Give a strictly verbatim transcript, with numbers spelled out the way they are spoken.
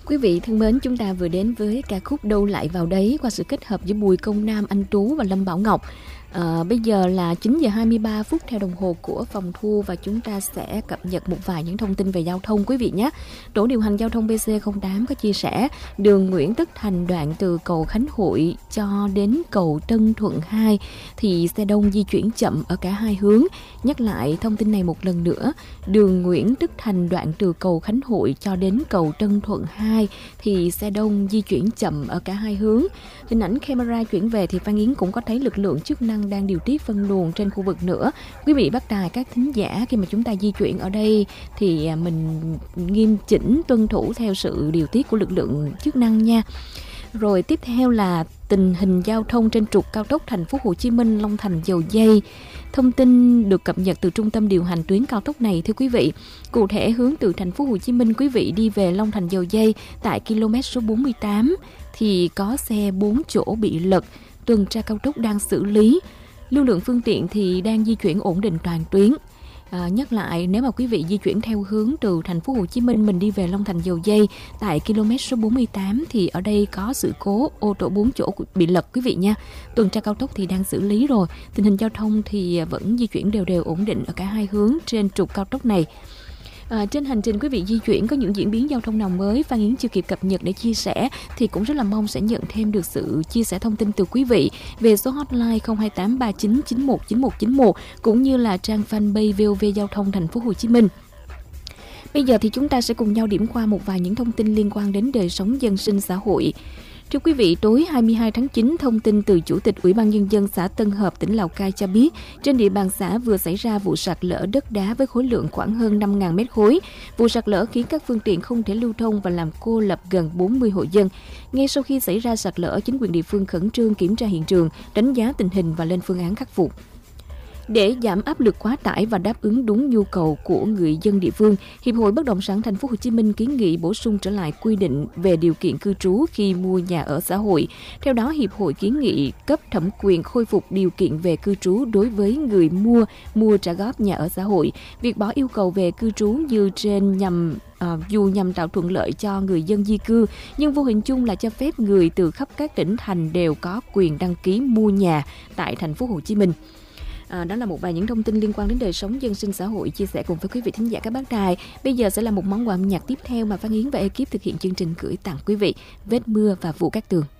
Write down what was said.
Quý vị thân mến, chúng ta vừa đến với ca khúc Đâu Lại Vào Đấy qua sự kết hợp giữa Bùi Công Nam, Anh Tú và Lâm Bảo Ngọc. À, bây giờ là chín giờ hai mươi ba phút theo đồng hồ của phòng thu và chúng ta sẽ cập nhật một vài những thông tin về giao thông quý vị nhé. Tổ điều hành giao thông bê xê không tám có chia sẻ đường Nguyễn Tất Thành đoạn từ cầu Khánh Hội cho đến cầu Tân Thuận hai thì xe đông di chuyển chậm ở cả hai hướng. Nhắc lại thông tin này một lần nữa, đường Nguyễn Tất Thành đoạn từ cầu Khánh Hội cho đến cầu Tân Thuận hai thì xe đông di chuyển chậm ở cả hai hướng. Hình ảnh camera chuyển về thì Phan Yến cũng có thấy lực lượng chức năng đang điều tiết phân luồng trên khu vực nữa. Quý vị bác tài các thính giả, khi mà chúng ta di chuyển ở đây thì mình nghiêm chỉnh tuân thủ theo sự điều tiết của lực lượng chức năng nha. Rồi tiếp theo là tình hình giao thông trên trục cao tốc Thành phố Hồ Chí Minh Long Thành Dầu Giây. Thông tin được cập nhật từ trung tâm điều hành tuyến cao tốc này thưa quý vị. Cụ thể hướng từ Thành phố Hồ Chí Minh quý vị đi về Long Thành Dầu Giây tại km số bốn mươi tám thì có xe bốn chỗ bị lật, tuần tra cao tốc đang xử lý. Lưu lượng phương tiện thì đang di chuyển ổn định toàn tuyến. À, nhắc lại, nếu mà quý vị di chuyển theo hướng từ Thành phố Hồ Chí Minh mình đi về Long Thành Dầu Giây tại km số bốn mươi tám thì ở đây có sự cố ô tô bốn chỗ bị lật quý vị nha. Tuần tra cao tốc thì đang xử lý rồi. Tình hình giao thông thì vẫn di chuyển đều đều ổn định ở cả hai hướng trên trục cao tốc này. À, trên hành trình quý vị di chuyển có những diễn biến giao thông nào mới Phan Yến chưa kịp cập nhật để chia sẻ thì cũng rất là mong sẽ nhận thêm được sự chia sẻ thông tin từ quý vị về số hotline không hai tám ba chín chín một chín một chín một cũng như là trang fanpage vê o vê Giao thông Thành phố Hồ Chí Minh. Bây giờ thì chúng ta sẽ cùng nhau điểm qua một vài những thông tin liên quan đến đời sống dân sinh xã hội. Thưa quý vị, tối hai mươi hai tháng chín, thông tin từ Chủ tịch Ủy ban Nhân dân xã Tân Hợp, tỉnh Lào Cai cho biết, trên địa bàn xã vừa xảy ra vụ sạt lở đất đá với khối lượng khoảng hơn năm nghìn mét khối. Vụ sạt lở khiến các phương tiện không thể lưu thông và làm cô lập gần bốn mươi hộ dân. Ngay sau khi xảy ra sạt lở, chính quyền địa phương khẩn trương kiểm tra hiện trường, đánh giá tình hình và lên phương án khắc phục. Để giảm áp lực quá tải và đáp ứng đúng nhu cầu của người dân địa phương, Hiệp hội Bất động sản Thành phố Hồ Chí Minh kiến nghị bổ sung trở lại quy định về điều kiện cư trú khi mua nhà ở xã hội. Theo đó, Hiệp hội kiến nghị cấp thẩm quyền khôi phục điều kiện về cư trú đối với người mua mua trả góp nhà ở xã hội. Việc bỏ yêu cầu về cư trú như trên nhằm À, dù nhằm tạo thuận lợi cho người dân di cư, nhưng vô hình chung là cho phép người từ khắp các tỉnh thành đều có quyền đăng ký mua nhà tại Thành phố Hồ Chí Minh. À, đó là một vài những thông tin liên quan đến đời sống dân sinh xã hội chia sẻ cùng với quý vị thính giả các bác đài. Bây giờ sẽ là một món quà âm nhạc tiếp theo mà Phan Yến và ekip thực hiện chương trình gửi tặng quý vị: Vết Mưa và Vũ Cát Tường.